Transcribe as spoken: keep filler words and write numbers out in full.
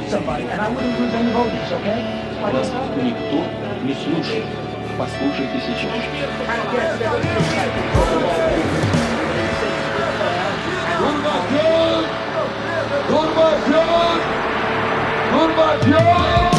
somebody, and I wouldn't lose any voters, okay? Вас никто не слушает. Послушайте сейчас. Гурбачев! Гурбачев! Гурбачев!